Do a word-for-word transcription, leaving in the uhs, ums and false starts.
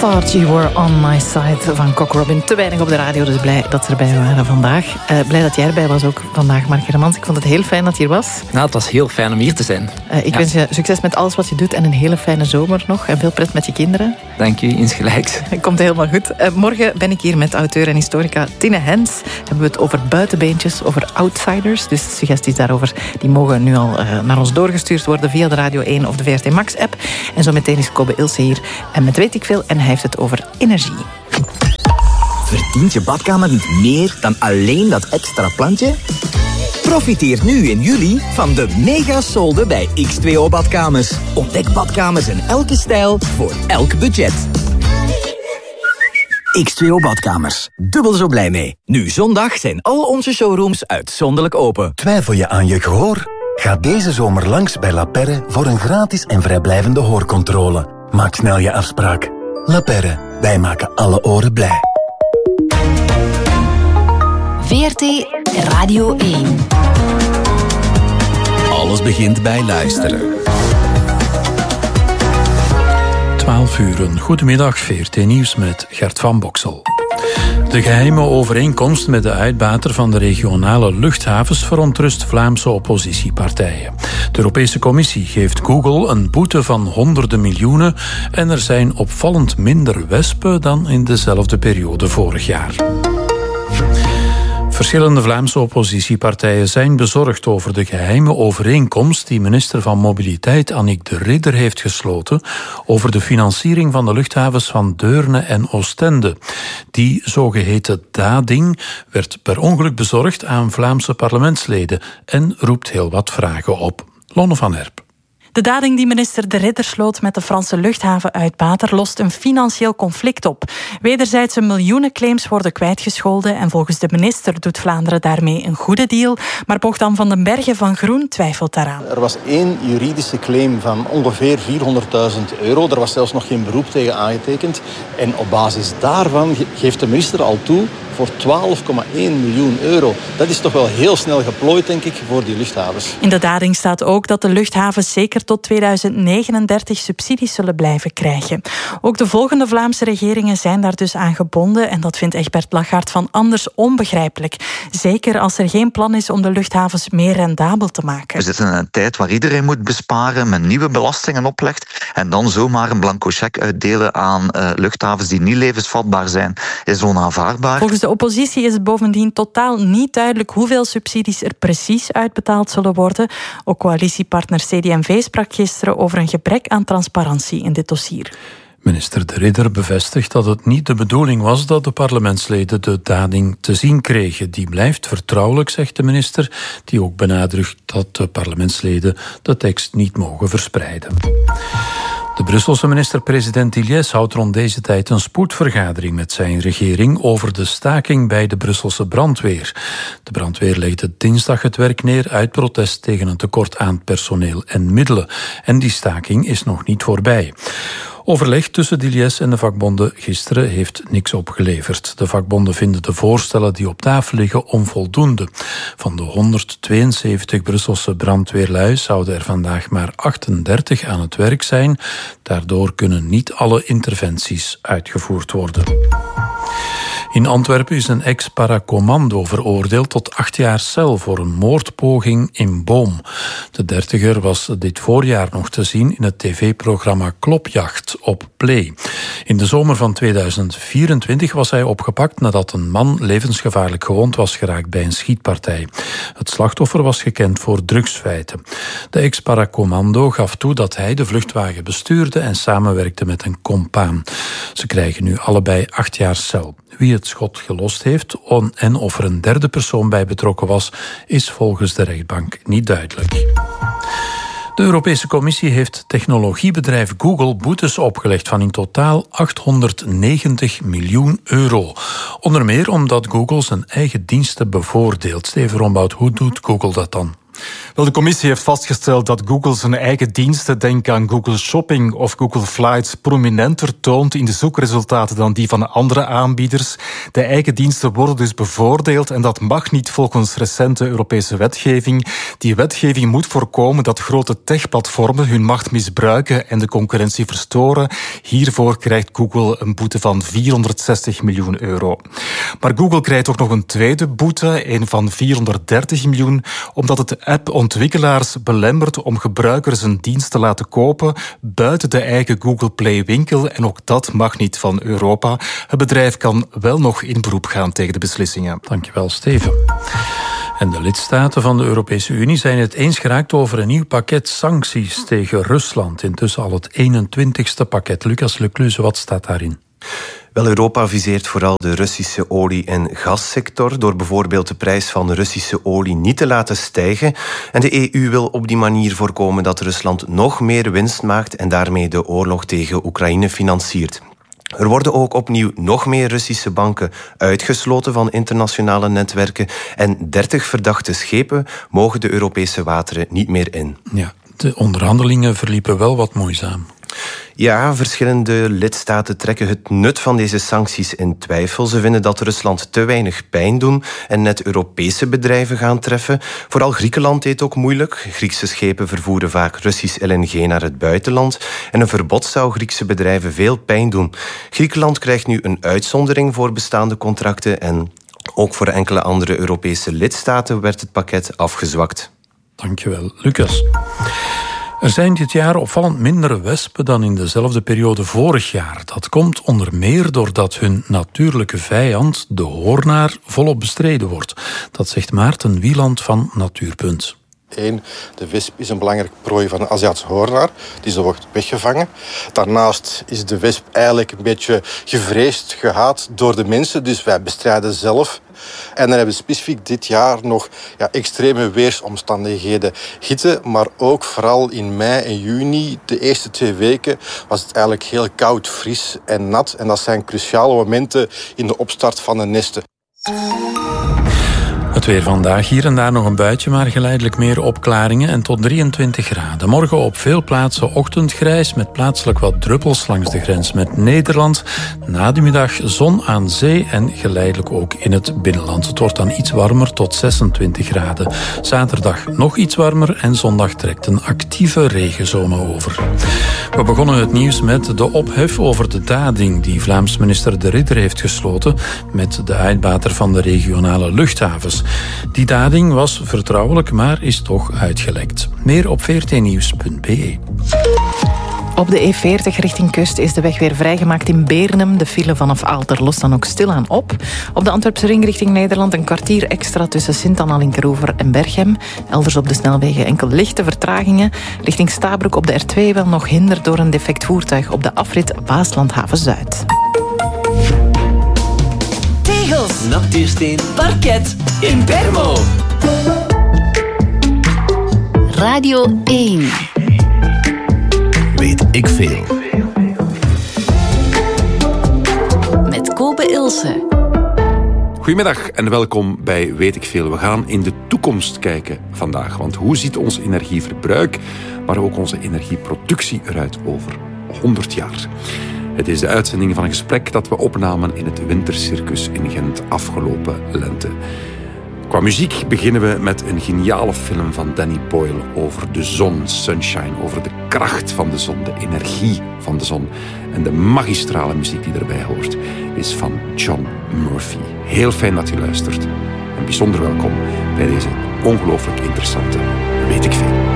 Thought You Were On My Side van Cock Robin. Te weinig op de radio, dus blij dat ze erbij waren vandaag. Uh, blij dat jij erbij was ook vandaag, Mark Hermans. Ik vond het heel fijn dat je hier was. Nou, het was heel fijn om hier te zijn. Uh, ik ja. wens je succes met alles wat je doet en een hele fijne zomer nog. En veel pret met je kinderen. Dank u, insgelijks. Komt helemaal goed. Uh, morgen ben ik hier met auteur en historica Tine Hens. Hebben we het over buitenbeentjes, over outsiders. Dus suggesties daarover die mogen nu al uh, naar ons doorgestuurd worden via de Radio één of de V R T Max app. En zo meteen is Kobe Ilse hier en met weet ik veel. En hij heeft het over energie. Verdient je badkamer niet meer dan alleen dat extra plantje? Profiteer nu in juli van de mega-solden bij X twee O Badkamers. Ontdek badkamers in elke stijl voor elk budget. X twee O Badkamers. Dubbel zo blij mee. Nu zondag zijn al onze showrooms uitzonderlijk open. Twijfel je aan je gehoor? Ga deze zomer langs bij La Perre voor een gratis en vrijblijvende hoorcontrole. Maak snel je afspraak. La Perre, wij maken alle oren blij. V R T Radio één. Alles begint bij luisteren. twaalf uur, een goedemiddag, V R T Nieuws met Gert van Boksel. De geheime overeenkomst met de uitbater van de regionale luchthavens verontrust Vlaamse oppositiepartijen. De Europese Commissie geeft Google een boete van honderden miljoenen en er zijn opvallend minder wespen dan in dezelfde periode vorig jaar. Verschillende Vlaamse oppositiepartijen zijn bezorgd over de geheime overeenkomst die minister van Mobiliteit Annick de Ridder heeft gesloten over de financiering van de luchthavens van Deurne en Oostende. Die zogeheten dading werd per ongeluk bezorgd aan Vlaamse parlementsleden en roept heel wat vragen op. Lonne van Herp. De dading die minister De Ridder sloot met de Franse luchthavenuitbater lost een financieel conflict op. Wederzijdse miljoenenclaims worden kwijtgescholden en volgens de minister doet Vlaanderen daarmee een goede deal. Maar Bogdan van den Bergen van Groen twijfelt daaraan. Er was één juridische claim van ongeveer vierhonderdduizend euro. Er was zelfs nog geen beroep tegen aangetekend. En op basis daarvan geeft de minister al toe voor twaalf komma één miljoen euro. Dat is toch wel heel snel geplooid, denk ik, voor die luchthavens. In de dading staat ook dat de luchthavens zeker tot tweeduizend negenendertig subsidies zullen blijven krijgen. Ook de volgende Vlaamse regeringen zijn daar dus aan gebonden en dat vindt Egbert Lagaert van Anders onbegrijpelijk. Zeker als er geen plan is om de luchthavens meer rendabel te maken. We zitten in een tijd waar iedereen moet besparen, met nieuwe belastingen oplegt en dan zomaar een blanco cheque uitdelen aan uh, luchthavens die niet levensvatbaar zijn, is onaanvaardbaar. Volgens de oppositie is het bovendien totaal niet duidelijk hoeveel subsidies er precies uitbetaald zullen worden. Ook coalitiepartner C D M V sprak gisteren over een gebrek aan transparantie in dit dossier. Minister De Ridder bevestigt dat het niet de bedoeling was dat de parlementsleden de dading te zien kregen. Die blijft vertrouwelijk, zegt de minister, die ook benadrukt dat de parlementsleden de tekst niet mogen verspreiden. De Brusselse minister-president Iliès houdt rond deze tijd een spoedvergadering met zijn regering over de staking bij de Brusselse brandweer. De brandweer legde dinsdag het werk neer uit protest tegen een tekort aan personeel en middelen. En die staking is nog niet voorbij. Overleg tussen de Iliès en de vakbonden gisteren heeft niks opgeleverd. De vakbonden vinden de voorstellen die op tafel liggen onvoldoende. Van de honderdtweeënzeventig Brusselse brandweerlui zouden er vandaag maar achtendertig aan het werk zijn. Daardoor kunnen niet alle interventies uitgevoerd worden. In Antwerpen is een ex-paracommando veroordeeld tot acht jaar cel voor een moordpoging in Boom. De dertiger was dit voorjaar nog te zien in het tv-programma Klopjacht op Play. In de zomer van tweeduizend vierentwintig was hij opgepakt nadat een man levensgevaarlijk gewond was geraakt bij een schietpartij. Het slachtoffer was gekend voor drugsfeiten. De ex-paracommando gaf toe dat hij de vluchtwagen bestuurde en samenwerkte met een compaan. Ze krijgen nu allebei acht jaar cel. Wie het schot gelost heeft en of er een derde persoon bij betrokken was, is volgens de rechtbank niet duidelijk. De Europese Commissie heeft technologiebedrijf Google boetes opgelegd van in totaal achthonderdnegentig miljoen euro. Onder meer omdat Google zijn eigen diensten bevoordeelt. Steven Rombout, hoe doet Google dat dan? Wel, de commissie heeft vastgesteld dat Google zijn eigen diensten, denk aan Google Shopping of Google Flights, prominenter toont in de zoekresultaten dan die van andere aanbieders. De eigen diensten worden dus bevoordeeld en dat mag niet volgens recente Europese wetgeving. Die wetgeving moet voorkomen dat grote techplatformen hun macht misbruiken en de concurrentie verstoren. Hiervoor krijgt Google een boete van vierhonderdzestig miljoen euro. Maar Google krijgt ook nog een tweede boete, een van vierhonderddertig miljoen, omdat het appontwikkelaars belemmert om gebruikers een dienst te laten kopen buiten de eigen Google Play winkel. En ook dat mag niet van Europa. Het bedrijf kan wel nog in beroep gaan tegen de beslissingen. Dankjewel, Steven. En de lidstaten van de Europese Unie zijn het eens geraakt over een nieuw pakket sancties tegen Rusland. Intussen al het eenentwintigste pakket. Lucas Lecluze, wat staat daarin? Wel, Europa viseert vooral de Russische olie- en gassector door bijvoorbeeld de prijs van de Russische olie niet te laten stijgen. En de E U wil op die manier voorkomen dat Rusland nog meer winst maakt en daarmee de oorlog tegen Oekraïne financiert. Er worden ook opnieuw nog meer Russische banken uitgesloten van internationale netwerken en dertig verdachte schepen mogen de Europese wateren niet meer in. Ja, de onderhandelingen verliepen wel wat moeizaam. Ja, verschillende lidstaten trekken het nut van deze sancties in twijfel. Ze vinden dat Rusland te weinig pijn doen en net Europese bedrijven gaan treffen. Vooral Griekenland deed ook moeilijk. Griekse schepen vervoeren vaak Russisch L N G naar het buitenland. En een verbod zou Griekse bedrijven veel pijn doen. Griekenland krijgt nu een uitzondering voor bestaande contracten en ook voor enkele andere Europese lidstaten werd het pakket afgezwakt. Dankjewel, Lucas. Er zijn dit jaar opvallend minder wespen dan in dezelfde periode vorig jaar. Dat komt onder meer doordat hun natuurlijke vijand, de hoornaar, volop bestreden wordt. Dat zegt Maarten Wieland van Natuurpunt. Eén, de wesp is een belangrijk prooi van de Aziatische hoornaar. Die wordt weggevangen. Daarnaast is de wesp eigenlijk een beetje gevreesd, gehaat door de mensen. Dus wij bestrijden zelf. En dan hebben we specifiek dit jaar nog ja, extreme weersomstandigheden. Hitte, maar ook vooral in mei en juni, de eerste twee weken, was het eigenlijk heel koud, fris en nat. En dat zijn cruciale momenten in de opstart van de nesten. Het weer vandaag, hier en daar nog een buitje, maar geleidelijk meer opklaringen en tot drieëntwintig graden. Morgen op veel plaatsen ochtendgrijs met plaatselijk wat druppels langs de grens met Nederland. Na de middag zon aan zee en geleidelijk ook in het binnenland. Het wordt dan iets warmer tot zesentwintig graden. Zaterdag nog iets warmer en zondag trekt een actieve regenzone over. We begonnen het nieuws met de ophef over de dading die Vlaams minister De Ridder heeft gesloten met de uitbater van de regionale luchthavens. Die dading was vertrouwelijk, maar is toch uitgelekt. Meer op v r t nieuws punt b e. Op de E veertig richting kust is de weg weer vrijgemaakt in Beernem. De file vanaf Aalter lost dan ook stilaan op. Op de Antwerpse ring richting Nederland een kwartier extra tussen Sint-Anna Linkeroever en Berchem. Elders op de snelwegen enkel lichte vertragingen. Richting Stabroek op de R twee wel nog hinder door een defect voertuig op de afrit Waaslandhaven-Zuid. Tegels, natuursteen, parket, in Bermo. Radio één. Weet ik veel. Met Kobe Ilse. Goedemiddag en welkom bij Weet ik veel. We gaan in de toekomst kijken vandaag. Want hoe ziet ons energieverbruik, maar ook onze energieproductie eruit over honderd jaar? Het is de uitzending van een gesprek dat we opnamen in het Wintercircus in Gent afgelopen lente. Qua muziek beginnen we met een geniale film van Danny Boyle over de zon, Sunshine, over de kracht van de zon, de energie van de zon. En de magistrale muziek die erbij hoort is van John Murphy. Heel fijn dat u luistert. En bijzonder welkom bij deze ongelooflijk interessante Weet ik veel.